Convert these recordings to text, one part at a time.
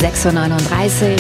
6:39 Uhr.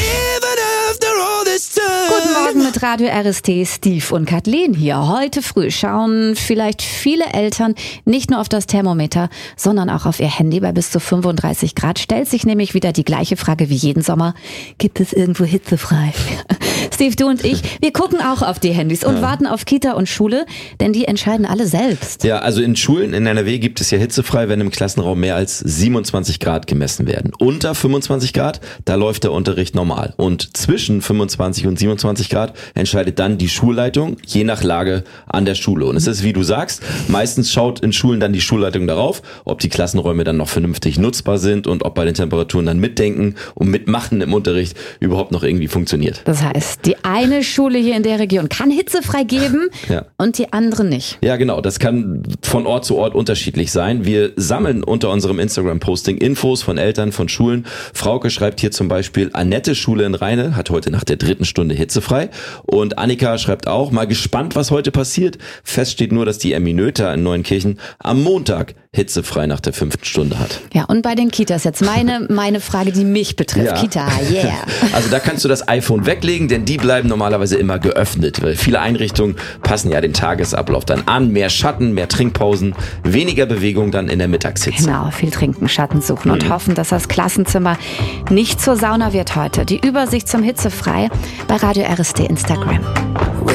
Guten Morgen mit Radio RST, Steve und Kathleen hier. Heute früh schauen vielleicht viele Eltern nicht nur auf das Thermometer, sondern auch auf ihr Handy. Bei bis zu 35 Grad stellt sich nämlich wieder die gleiche Frage wie jeden Sommer. Gibt es irgendwo hitzefrei? Steve, du und ich, wir gucken auch auf die Handys und warten auf Kita und Schule, denn die entscheiden alle selbst. Ja, also in Schulen in NRW gibt es ja hitzefrei, wenn im Klassenraum mehr als 27 Grad gemessen werden. Unter 25 Grad, da läuft der Unterricht normal. Und zwischen 25 und 27 Grad entscheidet dann die Schulleitung, je nach Lage an der Schule. Und es ist, wie du sagst, meistens schaut in Schulen dann die Schulleitung darauf, ob die Klassenräume dann noch vernünftig nutzbar sind und ob bei den Temperaturen dann mitdenken und mitmachen im Unterricht überhaupt noch irgendwie funktioniert. Das heißt, die eine Schule hier in der Region kann hitzefrei geben und die andere nicht. Ja, genau. Das kann von Ort zu Ort unterschiedlich sein. Wir sammeln unter unserem Instagram-Posting Infos von Eltern, von Schulen. Frauke schreibt hier zum Beispiel, Annette Schule in Rheine hat heute nach der 3. Stunde hitzefrei. Und Annika schreibt auch, mal gespannt, was heute passiert. Fest steht nur, dass die Erminöter in Neuenkirchen am Montag hitzefrei nach der 5. Stunde hat. Ja, und bei den Kitas jetzt meine Frage, die mich betrifft. Ja. Kita, yeah. Also da kannst du das iPhone weglegen, denn die bleiben normalerweise immer geöffnet. Weil viele Einrichtungen passen ja den Tagesablauf dann an. Mehr Schatten, mehr Trinkpausen, weniger Bewegung dann in der Mittagshitze. Genau, viel trinken, Schatten suchen und hoffen, dass das Klassenzimmer nicht zur Sauna wird heute. Die Übersicht zum Hitzefrei bei Radio RST Instagram.